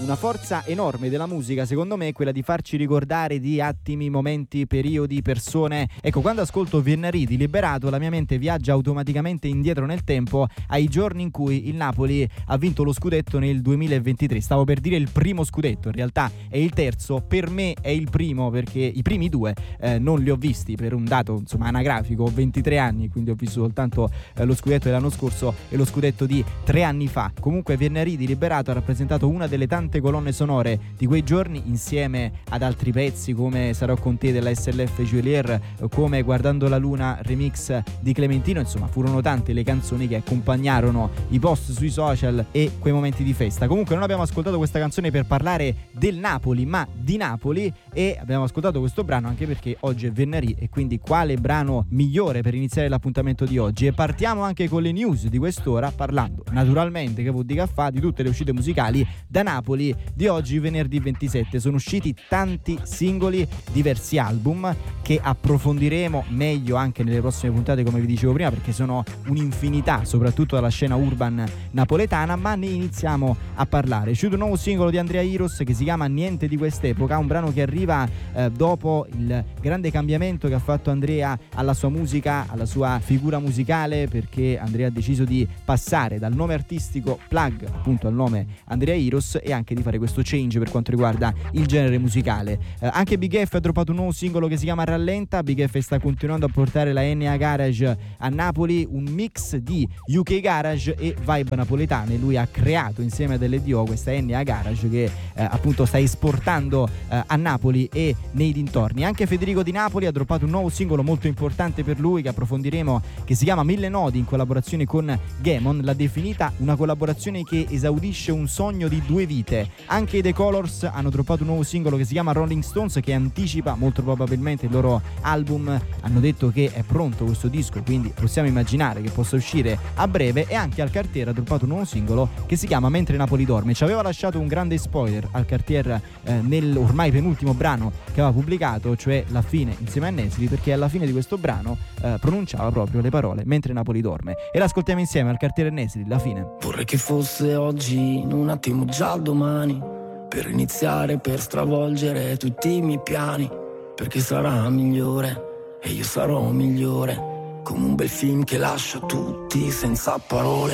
Una forza enorme della musica, secondo me, è quella di farci ricordare di attimi, momenti, periodi, persone. Ecco, quando ascolto Venerdì di Liberato, la mia mente viaggia automaticamente indietro nel tempo ai giorni in cui il Napoli ha vinto lo scudetto nel 2023. Stavo per dire il primo scudetto, in realtà è il terzo. Per me è il primo perché i primi due non li ho visti per un dato insomma anagrafico. Ho 23 anni, quindi ho visto soltanto lo scudetto dell'anno scorso e lo scudetto di 3 anni fa. Comunque Venerdì di Liberato ha rappresentato una delle tante colonne sonore di quei giorni, insieme ad altri pezzi come Sarò con te della SLF Julier, come Guardando la Luna remix di Clementino. Insomma, furono tante le canzoni che accompagnarono i post sui social e quei momenti di festa. Comunque non abbiamo ascoltato questa canzone per parlare del Napoli, ma di Napoli, e abbiamo ascoltato questo brano anche perché oggi è venerdì e quindi quale brano migliore per iniziare l'appuntamento di oggi. E partiamo anche con le news di quest'ora, parlando naturalmente, che vuol dire caffè, di tutte le uscite musicali da Napoli di oggi, venerdì 27. Sono usciti tanti singoli, diversi album che approfondiremo meglio anche nelle prossime puntate, come vi dicevo prima, perché sono un'infinità, soprattutto dalla scena urban napoletana, ma ne iniziamo a parlare. C'è un nuovo singolo di Andrea Iros che si chiama Niente di quest'epoca, un brano che arriva dopo il grande cambiamento che ha fatto Andrea alla sua musica, alla sua figura musicale, perché Andrea ha deciso di passare dal nome artistico Plug appunto al nome Andrea Iros e anche di fare questo change per quanto riguarda il genere musicale. Anche Big F ha droppato un nuovo singolo che si chiama Rallenta. Big F sta continuando a portare la NA Garage a Napoli, un mix di UK Garage e vibe napoletane. Lui ha creato insieme ad LDO questa NA Garage che appunto sta esportando a Napoli e nei dintorni. Anche Federico Di Napoli ha droppato un nuovo singolo molto importante per lui che approfondiremo, che si chiama Mille Nodi, in collaborazione con Gamon. L'ha definita una collaborazione che esaudisce un sogno di 2 vite. Anche i The Colors hanno droppato un nuovo singolo che si chiama Rolling Stones, che anticipa molto probabilmente il loro album. Hanno detto che è pronto questo disco, quindi possiamo immaginare che possa uscire a breve. E anche Al Cartier ha droppato un nuovo singolo che si chiama Mentre Napoli dorme. Ci aveva lasciato un grande spoiler Al Cartier nel ormai penultimo brano che aveva pubblicato, cioè la fine insieme a Nesli, perché alla fine di questo brano pronunciava proprio le parole Mentre Napoli dorme. E l'ascoltiamo insieme, Al Cartier e Nesli, la fine. Vorrei che fosse oggi, in un attimo già domani, per iniziare, per stravolgere tutti i miei piani, perché sarà migliore e io sarò migliore, come un bel film che lascia tutti senza parole.